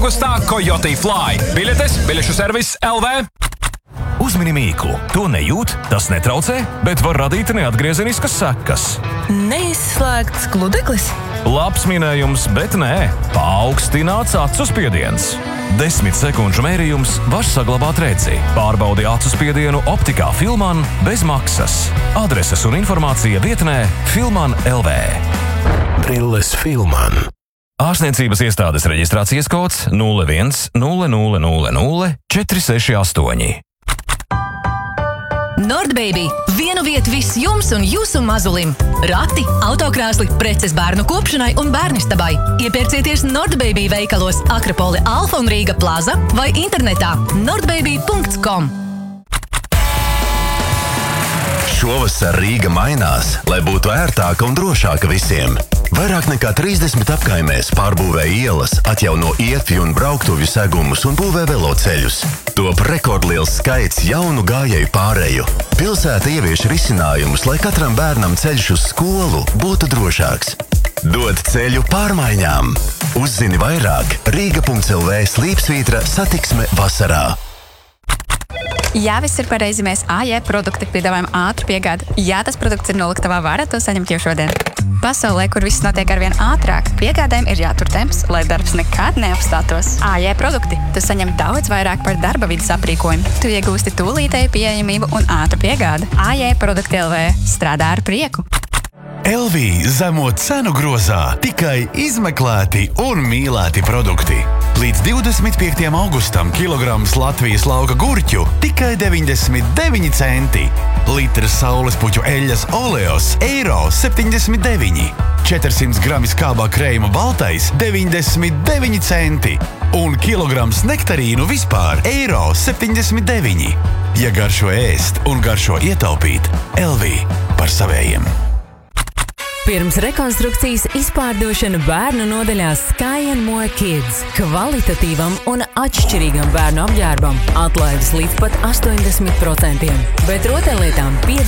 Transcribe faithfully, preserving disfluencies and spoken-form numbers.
augustā Coyote Fly. Biļetes biļešu servis L V. Uzmini mīklu. To nejūt, tas netraucē, bet var radīt neatgriezeniskas sekas. Neizslēgts gludeklis? Labs minējums, bet nē. Paaugstināts acu spiediens. Desmit sekundžu mērījums var saglabāt redzi. Pārbaudi acu spiedienu optikā Filman bez maksas. Adreses un informācija vietnē Filman L V. Brilles Filman. Ārstniecības iestādes reģistrācijas kods nulle viens nulle nulle nulle nulle četri seši astoņi. Nordbaby. Vienu vietu viss jums un jūsu mazulim. Rati, autokrāsli, preces bērnu kopšanai un bērnistabai. Iepērcieties Nordbaby veikalos Akropole Alfa un Rīga Plaza vai internetā nordbaby punkt com. Šovasar Rīga mainās, lai būtu ērtāka un drošāka visiem. Vairāk nekā trīsdesmit apkaimēs pārbūvē ielas, atjauno ietvi un brauktuvju segumus un būvē veloceļus. Top rekordliels skaits jaunu gājēju pāreju. Pilsēta ievieš risinājumus, lai katram bērnam ceļš uz skolu būtu drošāks. Dod ceļu pārmaiņām. Uzzini vairāk rīga punkts L V slīpsvītra satiksme vasarā. Jā, viss ir pareizi. Mēs A J produkti piedāvājam ātru piegādi. Jā, tas produkts ir noliktavā, varat to saņemt jau šodien. Pasaulē, kur viss notiek arvien ātrāk, piegādēm ir jātur temps, lai darbs nekad neapstātos. A J produkti. Tu saņem daudz vairāk par darba vidas aprīkojumu. Tu iegūsti tūlītēju pieejamību un ātru piegādi. A J produkti L V. Strādā ar prieku. L V zemo cenu grozā tikai izmeklēti un mīlēti produkti. Līdz divdesmit piektajam augustam kilograms Latvijas lauka gurķu tikai deviņdesmit deviņi centi. Litrs saulespuķu eļļas oleos eiro septiņdesmit deviņi. četrsimt grami skābā kreima baltais deviņdesmit deviņi centi. Un kilograms nektarīnu vispār eiro septiņdesmit deviņi. Ja garšo ēst un garšo ietaupīt, L V par savējiem. Pirms rekonstrukcijas izpārdošana bērnu nodaļā Sky and More Kids. Kvalitatīvam un atšķirīgam bērnu apģērbam atlaides līdz pat astoņdesmit procentiem. Bet rotaļlietām piedzīvot